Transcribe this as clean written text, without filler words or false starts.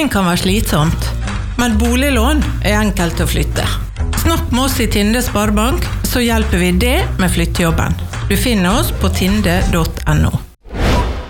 Flytting kan være slitsomt, men boliglån enkelt å flytte. Snakk med oss i Tinde Sparebank, så hjelper vi det med flyttejobben. Du finner oss på tinde.no.